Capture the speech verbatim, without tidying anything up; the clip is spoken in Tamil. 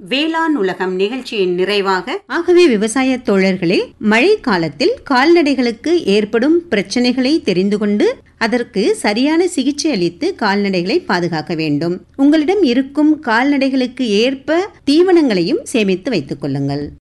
வேளாண் உலகம் நிகழ்ச்சியின் நிறைவாக, ஆகவே விவசாய தோழர்களே, மழை காலத்தில் கால்நடைகளுக்கு ஏற்படும் பிரச்சனைகளை தெரிந்து கொண்டு அதற்கு சரியான சிகிச்சை அளித்து கால்நடைகளை பாதுகாக்க வேண்டும். உங்களிடம் இருக்கும் கால்நடைகளுக்கு ஏற்ப தீவனங்களையும் சேமித்து வைத்துக் கொள்ளுங்கள்.